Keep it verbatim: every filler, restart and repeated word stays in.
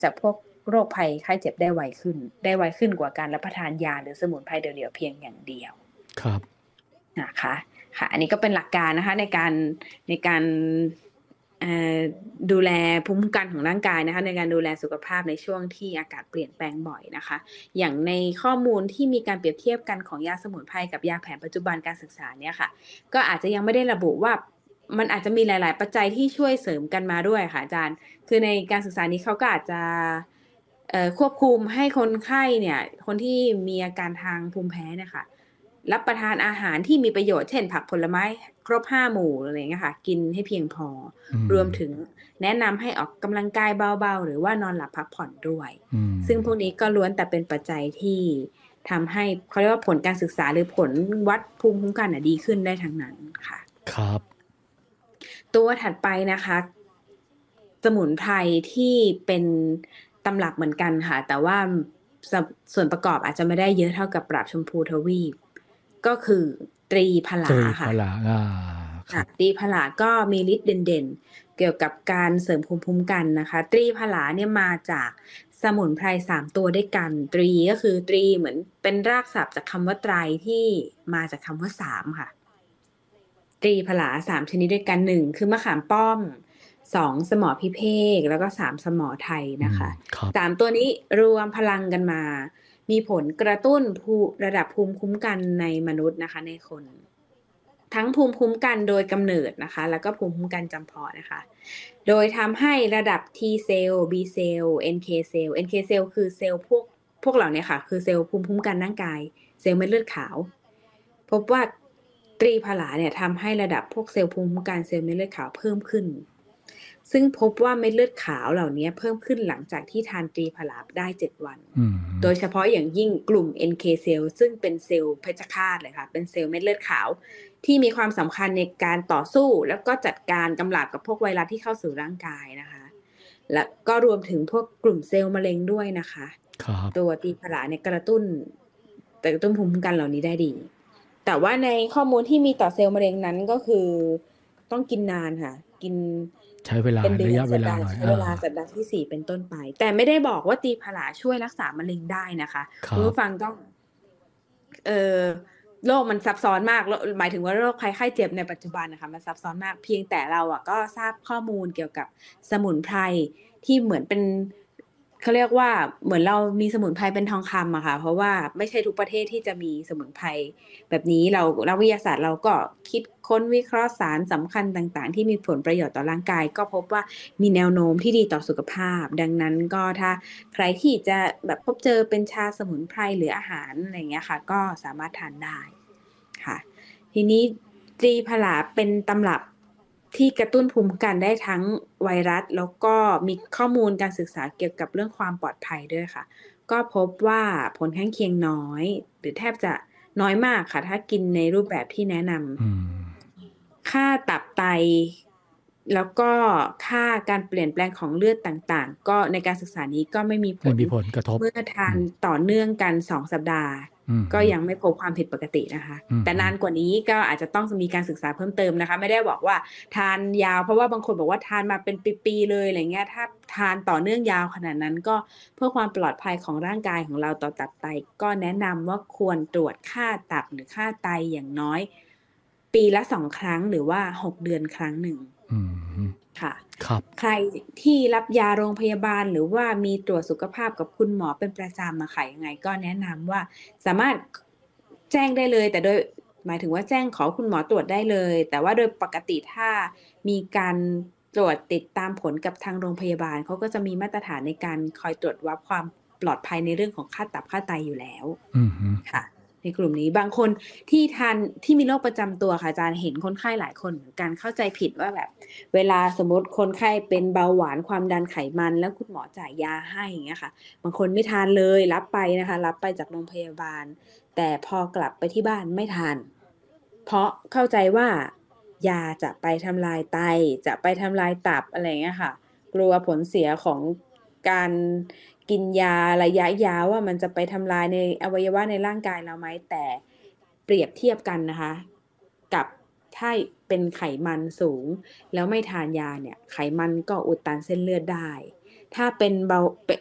จากพวกโรคภัยไข้เจ็บได้ไวขึ้นได้ไวขึ้นกว่าการรับประทานยาหรือสมุนไพรเดี่ยวๆเพียงอย่างเดียวครับนะคะค่ะอันนี้ก็เป็นหลักการนะคะในการในการดูแลภูมิคุ้มกันของร่างกายนะคะในการดูแลสุขภาพในช่วงที่อากาศเปลี่ยนแปลงบ่อยนะคะอย่างในข้อมูลที่มีการเปรียบเทียบกันของยาสมุนไพรกับยาแผนปัจจุบันการศึกษาเนี่ยค่ะก็อาจจะยังไม่ได้ระบุว่ามันอาจจะมีหลายๆปัจจัยที่ช่วยเสริมกันมาด้วยค่ะอาจารย์คือในการศึกษานี้เขาก็อาจจะควบคุมให้คนไข้เนี่ยคนที่มีอาการทางภูมิแพ้เนี่ยค่ะรับประทานอาหารที่มีประโยชน์เช่นผักผลไม้ครบห้าหมู่อะไรเงี้ยค่ะกินให้เพียงพอรวมถึงแนะนำให้ออกกำลังกายเบาๆหรือว่านอนหลับพักผ่อนด้วยซึ่งพวกนี้ก็ล้วนแต่เป็นปัจจัยที่ทำให้เขาเรียกว่าผลการศึกษาหรือผลวัดภูมิคุ้มกันดีขึ้นได้ทั้งนั้นค่ะครับตัวถัดไปนะคะสมุนไพรที่เป็นตำรับเหมือนกันค่ะแต่ว่าส่วนประกอบอาจจะไม่ได้เยอะเท่ากับปราบชมพูทวีปก็คือตรีพลาค่ะตรีพลาอ่าครับตรีพลาก็มีฤทธิ์เด่นๆเกี่ยวกับการเสริมภูมิคุ้มกันนะคะตรีพลาเนี่ยมาจากสมุนไพรสามตัวด้วยกันตรีก็คือตรีเหมือนเป็นรากศัพท์จากคำว่าไตรที่มาจากคำว่าสามค่ะตรีพลาสามชนิดด้วยกันหนึ่งคือมะขามป้อมสองสมอพิเภกแล้วก็สามสมอไทยนะคะสามตัวนี้รวมพลังกันมามีผลกระตุ้นระดับภูมิคุ้มกันในมนุษย์นะคะในคนทั้งภูมิคุ้มกันโดยกำเนิดนะคะแล้วก็ภูมิคุ้มกันจำเพาะนะคะโดยทำให้ระดับ T เซลล์ B เซลล์ เอ็น เค เซลล์ เอ็น เค เซลล์คือเซลล์พวกพวกเหล่านี้ค่ะคือเซลล์ภูมิคุ้มกันร่างกายเซลล์เม็ดเลือดขาวพบว่าตรีพลาเนี่ยทำให้ระดับพวกเซลล์ภูมิคุ้มกันเซลล์เม็ดเลือดขาวเพิ่มขึ้นซึ่งพบว่าเม็ดเลือดขาวเหล่านี้เพิ่มขึ้นหลังจากที่ทานตรีพลาได้เจ็ดวันโดยเฉพาะอย่างยิ่งกลุ่ม เอ็น เค เซลล์ซึ่งเป็นเซลล์เพชฌฆาตเลยค่ะเป็นเซลล์เม็ดเลือดขาวที่มีความสำคัญในการต่อสู้แล้วก็จัดการกำราบกับพวกไวรัสที่เข้าสู่ร่างกายนะคะและก็รวมถึงพวกกลุ่มเซลล์มะเร็งด้วยนะคะตัวตรีพลาเนี่ยกระตุ้นกระตุ้นภูมิคุ้มกันเหล่านี้ได้ดีแต่ว่าในข้อมูลที่มีต่อเซลล์มะเร็งนั้นก็คือต้องกินนานค่ะกินใช้เวลาระยะเวลาหน่อยใช้เวลาสัปดาห์ที่สี่เป็นต้นไปแต่ไม่ได้บอกว่าตรีพลาช่วยรักษามะเร็งได้นะคะคุณผู้ฟังต้องเอ่อโรคมันซับซ้อนมากหมายถึงว่าโรคภัยไข้เจ็บในปัจจุบันนะคะมันซับซ้อนมากเพียงแต่เราอ่ะก็ทราบข้อมูลเกี่ยวกับสมุนไพรที่เหมือนเป็นเขาเรียกว่าเหมือนเรามีสมุนไพรเป็นทองคำอะค่ะเพราะว่าไม่ใช่ทุกประเทศที่จะมีสมุนไพรแบบนี้เรานักวิทยาศาสตร์เราก็คิดค้นวิเคราะห์สารสำคัญต่างๆที่มีผลประโยชน์ต่อร่างกายก็พบว่ามีแนวโน้มที่ดีต่อสุขภาพดังนั้นก็ถ้าใครที่จะแบบพบเจอเป็นชาสมุนไพรหรืออาหารอะไรอย่างเงี้ยค่ะก็สามารถทานได้ค่ะทีนี้ตรีพลาเป็นตำรับที่กระตุ้นภูมิคุ้มกันได้ทั้งไวรัสแล้วก็มีข้อมูลการศึกษาเกี่ยวกับเรื่องความปลอดภัยด้วยค่ะก็พบว่าผลข้างเคียงน้อยหรือแทบจะน้อยมากค่ะถ้ากินในรูปแบบที่แนะนำค่าตับไตแล้วก็ค่าการเปลี่ยนแปลงของเลือดต่างๆก็ในการศึกษานี้ก็ไม่มีผลเมื่อทานต่อเนื่องกันสองสัปดาห์ก็ยังไม่พบความผิดปกตินะคะแต่นานกว่านี้ก็อาจจะต้องมีการศึกษาเพิ่มเติมนะคะไม่ได้บอกว่าทานยาวเพราะว่าบางคนบอกว่าทานมาเป็นปีๆเลยอะไรเงี้ยถ้าทานต่อเนื่องยาวขนาดนั้นก็เพื่อความปลอดภัยของร่างกายของเราต่อตับไตก็แนะนำว่าควรตรวจค่าตับหรือค่าไตอย่างน้อยปีละสองครั้งหรือว่าหกเดือนครั้งหนึ่งค่ะใครที่รับยาโรงพยาบาลหรือว่ามีตรวจสุขภาพกับคุณหมอเป็นประจำมาค่ะยังไงก็แนะนำว่าสามารถแจ้งได้เลยแต่โดยหมายถึงว่าแจ้งขอคุณหมอตรวจได้เลยแต่ว่าโดยปกติถ้ามีการตรวจติดตามผลกับทางโรงพยาบาลเขาก็จะมีมาตรฐานในการคอยตรวจวัดความปลอดภัยในเรื่องของค่าตับค่าไตอยู่แล้วค่ะในกลุ่มนี้บางคนที่ทานที่มีโรคประจำตัวค่ะอาจารย์เห็นคนไข้หลายคนเหมือนกันเข้าใจผิดว่าแบบเวลาสมมติคนไข้เป็นเบาหวานความดันไขมันแล้วคุณหมอจ่ายยาให้อย่างเงี้ยค่ะบางคนไม่ทานเลยรับไปนะคะรับไปจากโรงพยาบาลแต่พอกลับไปที่บ้านไม่ทานเพราะเข้าใจว่ายาจะไปทำลายไตจะไปทำลายตับอะไรเงี้ยค่ะกลัวผลเสียของการกินยาระยะยาวว่ามันจะไปทำลายในอวัยวะในร่างกายเราไหมแต่เปรียบเทียบกันนะคะกับถ้าเป็นไขมันสูงแล้วไม่ทานยาเนี่ยไขมันก็อุดตันเส้นเลือดได้ถ้าเป็นเบา